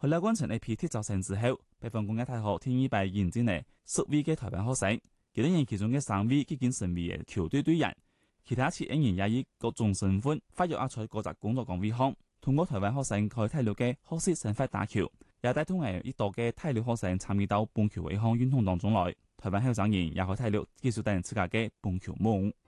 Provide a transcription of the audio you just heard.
喺了完成一批鐵造成之後，北方工業大學天一班引進嚟10位嘅台灣學生，幾多人其中嘅3位已經成為嘅球隊隊員，其他7人也以各種身份發躍在各個工作崗位上，通過台灣學生開體育嘅學習生活打球，也帶動一多嘅體育學生參與到棒球嘅一項運動當中來。台灣校長員也開體育技術等自家嘅棒球夢。